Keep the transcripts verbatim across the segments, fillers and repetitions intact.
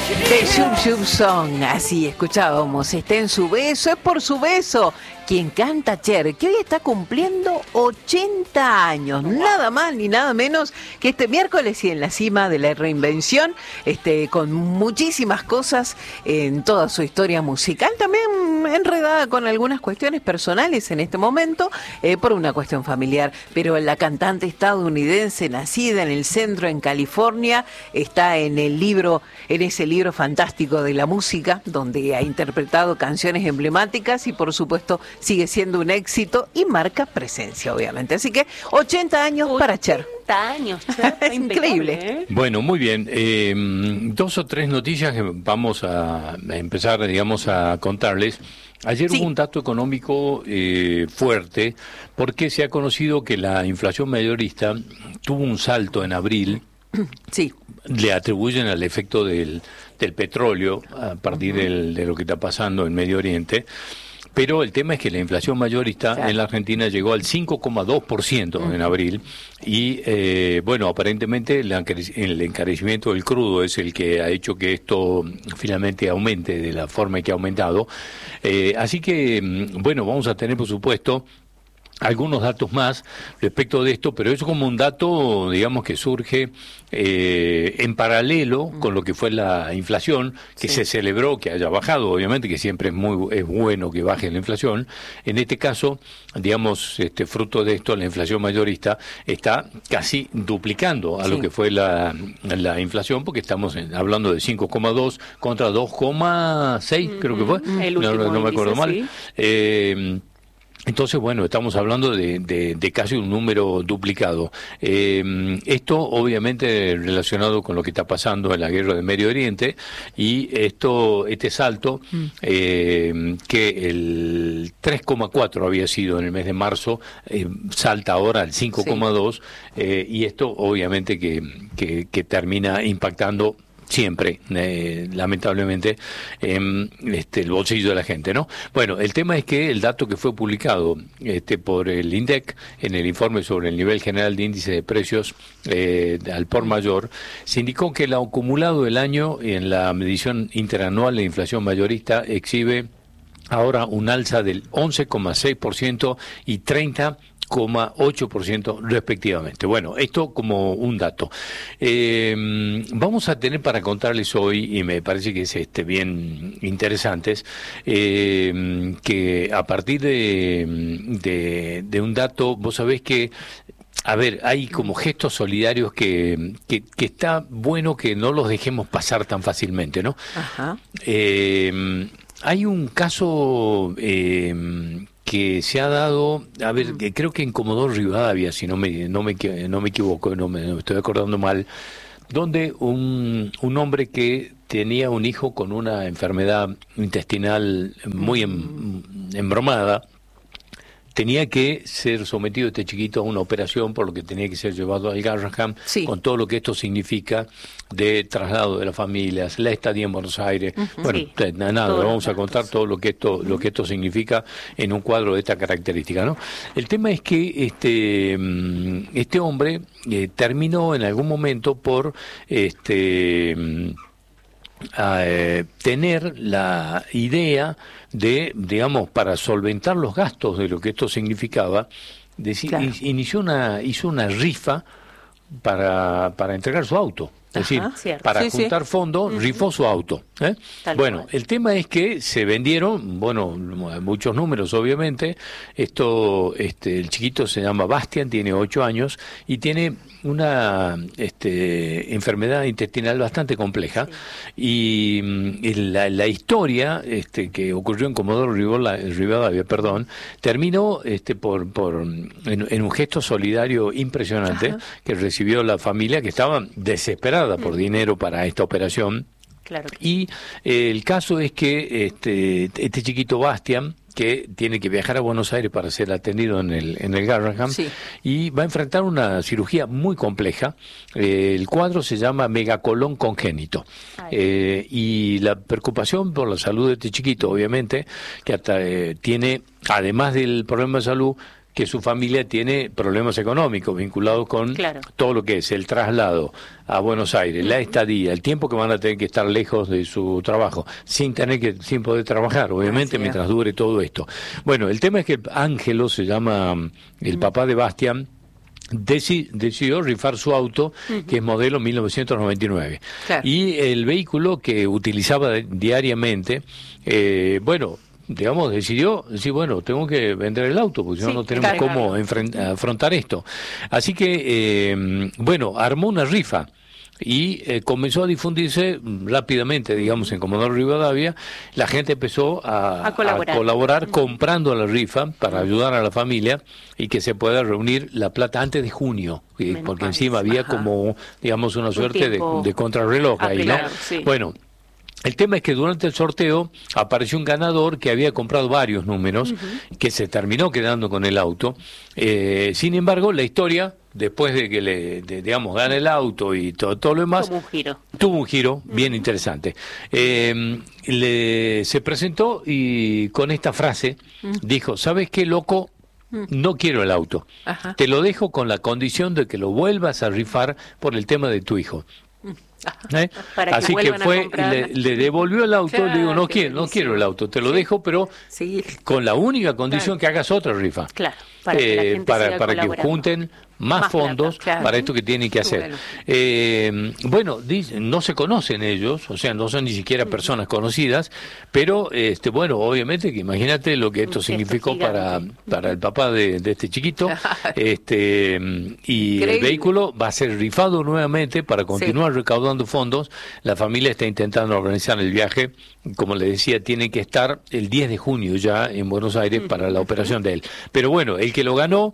The Shub Shub Song, así escuchábamos, está en su beso, es por su beso, quien canta Cher, que hoy está cumpliendo ochenta años, nada más ni nada menos que este miércoles y en la cima de la reinvención, este, con muchísimas cosas en toda su historia musical, también enredada con algunas cuestiones personales en este momento, eh, por una cuestión familiar, pero la cantante estadounidense nacida en el centro, en California, está en el libro, en ese libro fantástico de la música, donde ha interpretado canciones emblemáticas y por supuesto sigue siendo un éxito y marca presencia, obviamente. Así que ochenta años para Cher. ochenta años, Cher. Es increíble. ¿eh? Bueno, muy bien. Eh, dos o tres noticias que vamos a empezar, digamos, a contarles. Ayer Sí. hubo un dato económico eh, fuerte porque se ha conocido que la inflación mayorista tuvo un salto en abril. Sí. Le atribuyen al efecto del, del petróleo a partir uh-huh. del, de lo que está pasando en Medio Oriente. Pero el tema es que la inflación mayorista claro. en la Argentina llegó al cinco coma dos por ciento uh-huh. en abril y, eh, bueno, aparentemente el encarecimiento del crudo es el que ha hecho que esto finalmente aumente de la forma en que ha aumentado. Eh, así que, bueno, vamos a tener, por supuesto, algunos datos más respecto de esto, pero es como un dato, digamos, que surge eh, en paralelo con lo que fue la inflación, que sí. se celebró que haya bajado, obviamente, que siempre es muy es bueno que baje la inflación. En este caso, digamos, este fruto de esto, la inflación mayorista está casi duplicando a sí. lo que fue la, la inflación, porque estamos en, hablando de cinco coma dos contra dos coma seis, mm-hmm. creo que fue. El no, no, no me acuerdo índice, mal. Sí. Eh, Entonces, bueno, estamos hablando de, de, de casi un número duplicado. Eh, esto, obviamente, relacionado con lo que está pasando en la guerra del Medio Oriente, y esto, este salto, mm. eh, que el tres coma cuatro había sido en el mes de marzo, eh, salta ahora al cinco coma dos, sí. eh, y esto, obviamente, que, que, que termina impactando siempre, eh, lamentablemente, en este, el bolsillo de la gente, ¿no? Bueno, el tema es que el dato que fue publicado este, por el INDEC en el informe sobre el nivel general de índice de precios eh, al por mayor, se indicó que el acumulado del año en la medición interanual de inflación mayorista exhibe ahora un alza del once coma seis por ciento y treinta coma ocho por ciento respectivamente. Bueno, esto como un dato. Eh, vamos a tener para contarles hoy, y me parece que es este bien interesantes, eh, que a partir de, de, de un dato, vos sabés que a ver, hay como gestos solidarios que, que, que está bueno que no los dejemos pasar tan fácilmente, ¿no? Ajá. Eh, hay un caso eh, que se ha dado, a ver, que creo que en Comodoro Rivadavia, si no me no me no me equivoco, no me, no me estoy acordando mal, donde un un hombre que tenía un hijo con una enfermedad intestinal muy em, embromada, tenía que ser sometido este chiquito a una operación, por lo que tenía que ser llevado al Garrahan, sí. con todo lo que esto significa de traslado de las familias, la estadía en Buenos Aires. Uh-huh. Bueno, sí. nada, todo vamos a contar todo lo que esto, lo que esto significa en un cuadro de esta característica, ¿no? El tema es que este este hombre eh, terminó en algún momento por este a eh, tener la idea de, digamos, para solventar los gastos de lo que esto significaba, decir, claro. inició una, hizo una rifa para, para entregar su auto. Es decir, cierto. para sí, juntar sí. fondos, uh-huh. rifó su auto. ¿eh? Bueno, cual. El tema es que se vendieron, bueno, muchos números obviamente. Esto, este, el chiquito se llama Bastian, tiene ocho años y tiene una este, enfermedad intestinal bastante compleja. Sí. Y, y la, la historia este, que ocurrió en Comodoro Rivadavia, perdón, terminó este, por, por en, en un gesto solidario impresionante. Ajá. Que recibió la familia, que estaba desesperada por dinero para esta operación. Claro. Y eh, el caso es que este, este chiquito Bastian, que tiene que viajar a Buenos Aires para ser atendido en el en el Garrahan, sí. y va a enfrentar una cirugía muy compleja. Eh, el cuadro se llama megacolón congénito. Eh, y la preocupación por la salud de este chiquito, obviamente, que hasta eh, tiene, además del problema de salud, que su familia tiene problemas económicos vinculados con claro. todo lo que es el traslado a Buenos Aires, uh-huh. la estadía, el tiempo que van a tener que estar lejos de su trabajo, sin tener que, sin poder trabajar, obviamente, Así mientras es. dure todo esto. Bueno, el tema es que Ángelo, se llama el uh-huh. papá de Bastián, Deci, decidió rifar su auto, uh-huh. que es modelo mil novecientos noventa y nueve. Claro. Y el vehículo que utilizaba diariamente, eh, bueno, digamos, decidió decir, bueno, tengo que vender el auto, porque si no, sí, no tenemos claro, cómo claro. afrontar esto. Así que, eh, bueno, armó una rifa y eh, comenzó a difundirse rápidamente, digamos, en Comodoro Rivadavia. La gente empezó a, a colaborar, a colaborar uh-huh. comprando la rifa para ayudar a la familia y que se pueda reunir la plata antes de junio, eh, porque parece. encima había Ajá. como, digamos, una suerte de, de contrarreloj ahí, ¿no? Claro, sí. Bueno, el tema es que durante el sorteo apareció un ganador que había comprado varios números, uh-huh. que se terminó quedando con el auto. Eh, sin embargo, la historia, después de que le, de, digamos, gana el auto y todo, todo lo demás, tuvo un giro, tuvo un giro bien uh-huh. interesante. Eh, le, se presentó y con esta frase uh-huh. dijo, ¿sabes qué, loco? No quiero el auto. Ajá. Te lo dejo con la condición de que lo vuelvas a rifar por el tema de tu hijo. ¿Eh? Para Así que, que fue, le, le devolvió el auto, claro, le digo, no quiero, no quiero el auto, te lo sí. dejo, pero sí. con la única condición claro. que hagas otra rifa. Claro, para eh, que, la gente para, para que junten más, más fondos plata, claro. para esto que tienen que hacer. Bueno, eh, bueno dice, no se conocen ellos, o sea, no son ni siquiera personas conocidas, pero este bueno, obviamente que imagínate lo que esto significó para, para el papá de, de este chiquito, este y Increíble. El vehículo va a ser rifado nuevamente para continuar sí. recaudando fondos. La familia está intentando organizar el viaje, como le decía, tiene que estar el diez de junio ya en Buenos Aires para la operación de él. Pero bueno, el que lo ganó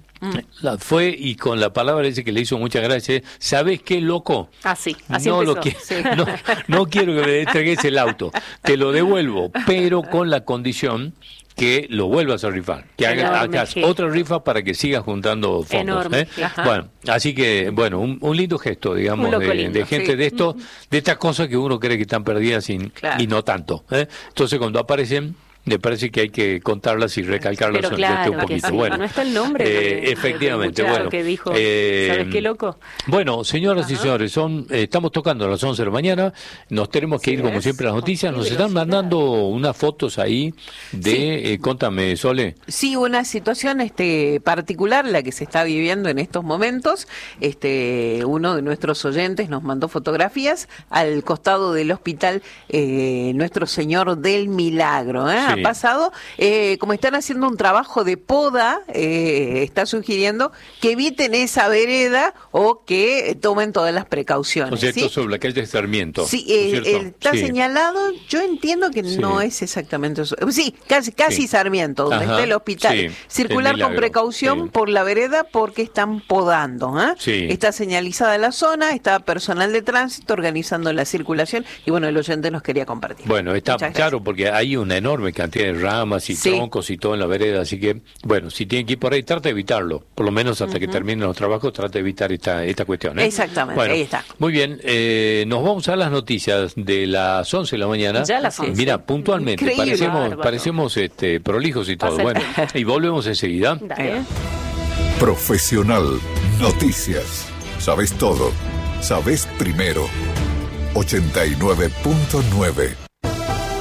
La fue y con la palabra ese que le hizo muchas gracias, ¿sabes qué, loco? Así, así no empezó. Lo que, sí. no, no quiero que me entregues el auto, te lo devuelvo, pero con la condición que lo vuelvas a rifar, que hagas, hagas sí. otra rifa para que sigas juntando fondos. Enorme, ¿eh? Bueno, así que, bueno, un, un lindo gesto, digamos, de, lindo, de gente sí. de esto, de estas cosas que uno cree que están perdidas sin, claro. y no tanto. ¿eh? Entonces, cuando aparecen, me parece que hay que contarlas y recalcarlas claro, un poquito. Sí. Bueno, no está el nombre. Eh, efectivamente, bueno. Que dijo, eh, ¿sabes qué, loco? Bueno, señoras Ajá. y señores, son eh, estamos tocando a las once de la mañana, nos tenemos que sí, ir como es. siempre a las noticias, nos están mandando unas fotos ahí de, sí. eh, contame, Sole. Sí, una situación este particular la que se está viviendo en estos momentos. Este, uno de nuestros oyentes nos mandó fotografías al costado del hospital eh, Nuestro Señor del Milagro, ¿eh? Sí. Ha pasado, eh, como están haciendo un trabajo de poda, eh, está sugiriendo que eviten esa vereda o que tomen todas las precauciones. O sea, ¿sí? esto sobre la calle de Sarmiento. Sí, eh, eh, está sí. señalado, yo entiendo que sí. no es exactamente eso. Sí, casi, casi sí. Sarmiento, donde Ajá. está el hospital. Sí. Circular con precaución sí. por la vereda porque están podando. ¿eh? Sí. Está señalizada la zona, está personal de tránsito organizando la circulación y bueno, el oyente nos quería compartir. Bueno, está claro porque hay una enorme cantidad de ramas y sí. troncos y todo en la vereda, así que, bueno, si tienen que ir por ahí, trata de evitarlo, por lo menos hasta uh-huh. que terminen los trabajos, trata de evitar esta esta cuestión. ¿eh? Exactamente, bueno, ahí está. Muy bien, eh, nos vamos a las noticias de las once de la mañana. Ya las once. Mira, puntualmente, Increíble. parecemos, Bárbaro. parecemos este, prolijos y todo. Bueno, y volvemos enseguida. Dale. Profesional Noticias. Sabes todo. Sabes primero. ochenta y nueve punto nueve